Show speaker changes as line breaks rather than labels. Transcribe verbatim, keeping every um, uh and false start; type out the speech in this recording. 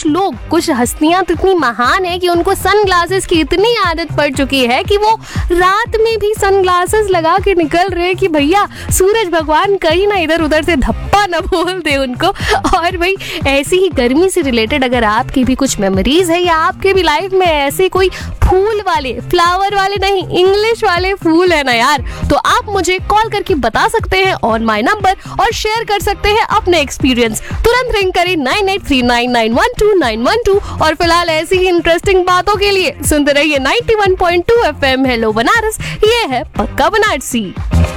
कुछ लोग, कुछ हस्तियां तो इतनी महान है कि उनको सनग्लासेस की इतनी आदत पड़ चुकी है कि वो रात में भी सनग्लासेस लगा के निकल रहे कि भैया सूरज भगवान कहीं ना इधर उधर से धप्पा न बोल दे उनको। और भाई ऐसी ही गर्मी से रिलेटेड अगर आपकी भी कुछ मेमोरीज है या आपके भी लाइफ में ऐसे कोई फूल वाले, फ्लावर वाले नहीं, इंग्लिश वाले फूल है ना यार, तो आप मुझे कॉल करके बता सकते हैं ऑन माय नंबर और शेयर कर सकते हैं अपने एक्सपीरियंस। तुरंत रिंग करें nine eight three nine nine one two nine one two. और फिलहाल ऐसी ही इंटरेस्टिंग बातों के लिए सुनते रहिए ninety one point two F M hello Banaras. ये है पक्का बनारसी।